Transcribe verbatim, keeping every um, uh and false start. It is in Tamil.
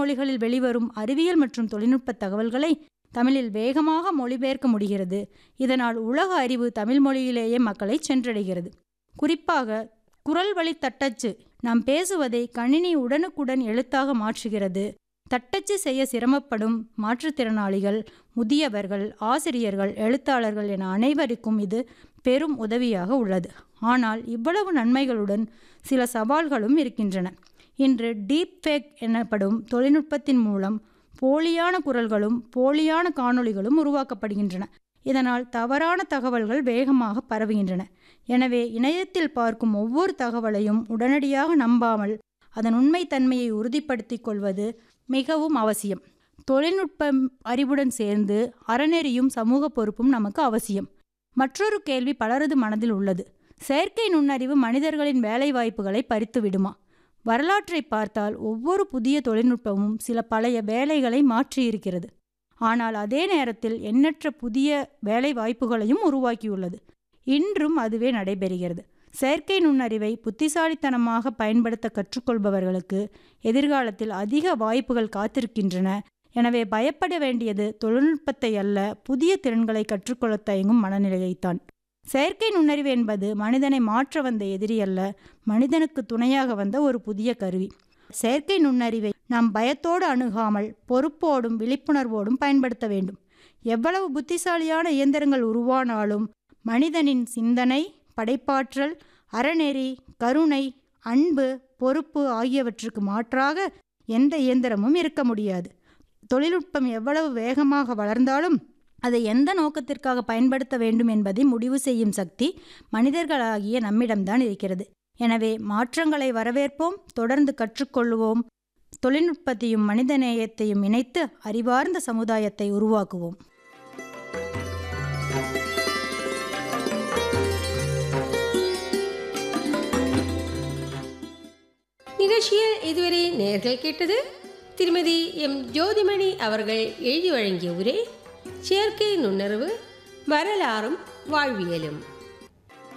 மொழிகளில் வெளிவரும் அறிவியல் மற்றும் தொழில்நுட்ப தகவல்களை தமிழில் வேகமாக மொழிபெயர்க்க முடிகிறது. இதனால் உலக அறிவு தமிழ் மொழியிலேயே மக்களை சென்றடைகிறது. குறிப்பாக குரல் வழி தட்டச்சு நாம் பேசுவதை கணினி உடனுக்குடன் எழுத்தாக மாற்றுகிறது. தட்டச்சு செய்ய சிரமப்படும் மாற்றுத்திறனாளிகள், முதியவர்கள், ஆசிரியர்கள், எழுத்தாளர்கள் என அனைவருக்கும் இது பெரும் உதவியாக உள்ளது. ஆனால் இவ்வளவு நன்மைகளுடன் சில சவால்களும் இருக்கின்றன. இன்று டீப் ஃபேக் எனப்படும் தொழில்நுட்பத்தின் மூலம் போலியான குரல்களும் போலியான காணொளிகளும் உருவாக்கப்படுகின்றன. இதனால் தவறான தகவல்கள் வேகமாக பரவுகின்றன. எனவே இணையத்தில் பார்க்கும் ஒவ்வொரு தகவலையும் உடனடியாக நம்பாமல் அதன் உண்மைத்தன்மையை உறுதிப்படுத்திக் கொள்வது மிகவும் அவசியம். தொழில்நுட்பம் அறிவுடன் சேர்ந்து அறநெறியும் சமூக பொறுப்பும் நமக்கு அவசியம். மற்றொரு கேள்வி பலரது மனதில் உள்ளது. செயற்கை நுண்ணறிவு மனிதர்களின் வேலை வாய்ப்புகளை பறித்து விடுமா? வரலாற்றை பார்த்தால் ஒவ்வொரு புதிய தொழில்நுட்பமும் சில பழைய வேலைகளை மாற்றியிருக்கிறது. ஆனால் அதே நேரத்தில் எண்ணற்ற புதிய வேலை வாய்ப்புகளையும் உருவாக்கியுள்ளது. இன்றும் அதுவே நடைபெறுகிறது. செயற்கை நுண்ணறிவை புத்திசாலித்தனமாக பயன்படுத்த கற்றுக்கொள்பவர்களுக்கு எதிர்காலத்தில் அதிக வாய்ப்புகள் காத்திருக்கின்றன. எனவே பயப்பட வேண்டியது தொழில்நுட்பத்தை அல்ல, புதிய திறன்களை கற்றுக்கொள்ள தயங்கும் மனநிலையைத்தான். செயற்கை நுண்ணறிவு என்பது மனிதனை மாற்ற வந்த எதிரி அல்ல, மனிதனுக்கு துணையாக வந்த ஒரு புதிய கருவி. செயற்கை நுண்ணறிவை நாம் பயத்தோடு அணுகாமல் பொறுப்போடும் விழிப்புணர்வோடும் பயன்படுத்த வேண்டும். எவ்வளவு புத்திசாலியான இயந்திரங்கள் உருவானாலும் மனிதனின் சிந்தனை, படைப்பாற்றல், அறநெறி, கருணை, அன்பு, பொறுப்பு ஆகியவற்றுக்கு மாற்றாக எந்த இயந்திரமும் இருக்க முடியாது. தொழில்நுட்பம் எவ்வளவு வேகமாக வளர்ந்தாலும் அதை எந்த நோக்கத்திற்காக பயன்படுத்த வேண்டும் என்பதை முடிவு செய்யும் சக்தி மனிதர்களாகிய நம்மிடம்தான் இருக்கிறது. எனவே மாற்றங்களை வரவேற்போம், தொடர்ந்து கற்றுக்கொள்வோம், தொழில்நுட்பத்தையும் மனிதநேயத்தையும் இணைத்து அறிவார்ந்த சமுதாயத்தை உருவாக்குவோம். நிகழ்ச்சியில் இதுவரை நேயர்கள் கேட்டது திருமதி எம் ஜோதிமணி அவர்கள் எழுதி வழங்கிய உரை செயற்கை நுண்ணறிவு வரலாறும் வாழ்வியலும்.